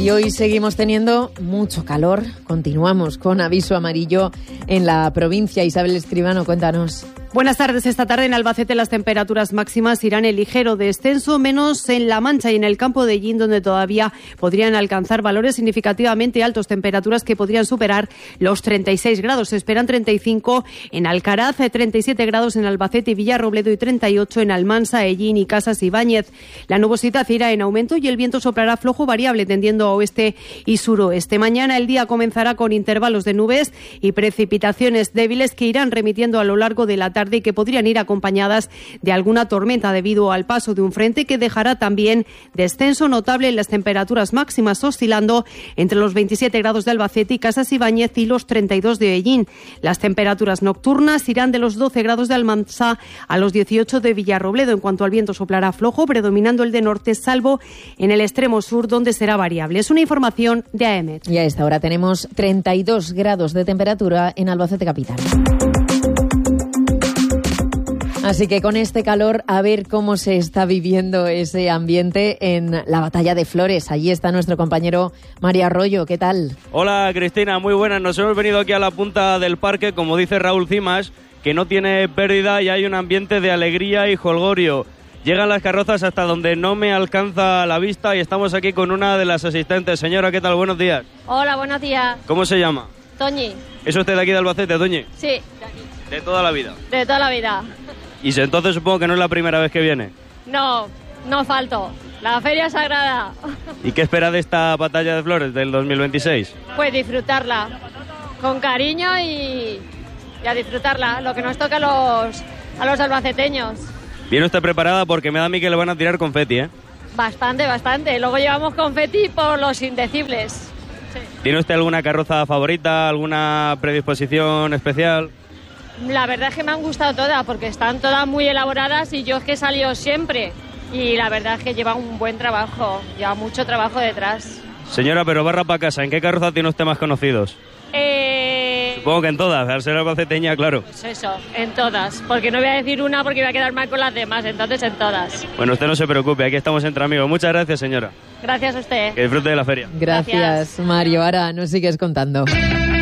Y hoy seguimos teniendo mucho calor. Continuamos con aviso amarillo en la provincia. Isabel Escribano, cuéntanos. Buenas tardes. Esta tarde en Albacete las temperaturas máximas irán en ligero descenso, menos en La Mancha y en el campo de Llín, donde todavía podrían alcanzar valores significativamente altos, temperaturas que podrían superar los 36 grados. Se esperan 35 en Alcaraz, 37 grados en Albacete y Villarrobledo y 38 en Almansa, Ellín y Casas Ibáñez. La nubosidad irá en aumento y el viento soplará flojo variable tendiendo a oeste y suroeste. Mañana el día comenzará con intervalos de nubes y precipitaciones débiles que irán remitiendo a lo largo de la tarde y que podrían ir acompañadas de alguna tormenta debido al paso de un frente que dejará también descenso notable en las temperaturas máximas, oscilando entre los 27 grados de Albacete y Casas Ibáñez y los 32 de Ellín. Las temperaturas nocturnas irán de los 12 grados de Almansa a los 18 de Villarrobledo. En cuanto al viento, soplará flojo, predominando el de norte, salvo en el extremo sur, donde será variable. Es una información de AEMET. Y a esta hora tenemos 32 grados de temperatura en Albacete capital. Así que con este calor, a ver cómo se está viviendo ese ambiente en la Batalla de Flores. Allí está nuestro compañero Mario Arroyo. ¿Qué tal? Hola, Cristina, muy buenas. Nos hemos venido aquí a la punta del parque, como dice Raúl Cimas, que no tiene pérdida y hay un ambiente de alegría y jolgorio. Llegan las carrozas hasta donde no me alcanza la vista y estamos aquí con una de las asistentes. Señora, ¿qué tal? Buenos días. Hola, buenos días. ¿Cómo se llama? Toñi. ¿Es usted de aquí de Albacete, Toñi? Sí, de aquí. ¿De toda la vida? De toda la vida. Y entonces supongo que no es la primera vez que viene. No falto. La feria sagrada. ¿Y qué espera de esta Batalla de Flores del 2026? Pues disfrutarla con cariño y a disfrutarla, lo que nos toca a los albaceteños. Viene usted preparada porque me da a mí que le van a tirar confeti, ¿eh? Bastante. Luego llevamos confeti por los indecibles. Sí. ¿Tiene usted alguna carroza favorita, alguna predisposición especial? La verdad es que me han gustado todas porque están todas muy elaboradas y yo es que he salido siempre. Y la verdad es que lleva un buen trabajo, lleva mucho trabajo detrás. Señora, pero barra para casa, ¿en qué carroza tiene usted más conocidos? Supongo que en todas, al ser albaceteña, claro. Pues eso, en todas, porque no voy a decir una porque voy a quedar mal con las demás, entonces en todas. Bueno, usted no se preocupe, aquí estamos entre amigos. Muchas gracias, señora. Gracias a usted. Que disfrute de la feria. Gracias, Mario. Ahora nos sigues contando.